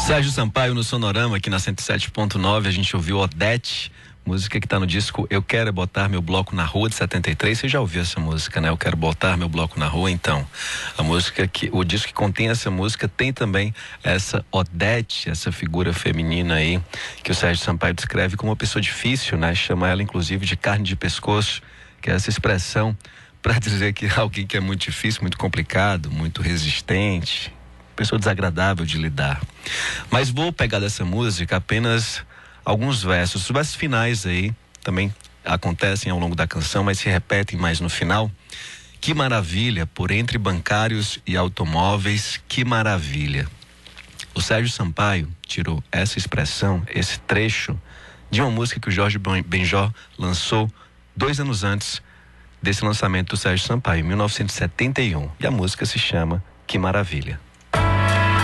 Sérgio Sampaio no Sonorama, aqui na 107.9, a gente ouviu Odete, música que tá no disco Eu Quero Botar Meu Bloco na Rua, de 73. Você já ouviu essa música, né? Eu Quero Botar Meu Bloco na Rua. Então, o disco que contém essa música tem também essa Odete, essa figura feminina aí, que o Sérgio Sampaio descreve como uma pessoa difícil, né? Chama ela, inclusive, de carne de pescoço, que é essa expressão para dizer que alguém que é muito difícil, muito complicado, muito resistente, pessoa desagradável de lidar. Mas vou pegar dessa música apenas alguns versos. Os versos finais aí também acontecem ao longo da canção, mas se repetem mais no final. Que maravilha, por entre bancários e automóveis, que maravilha. O Sérgio Sampaio tirou essa expressão, esse trecho, de uma música que o Jorge Benjor lançou 2 anos antes desse lançamento do Sérgio Sampaio, em 1971. E a música se chama Que Maravilha.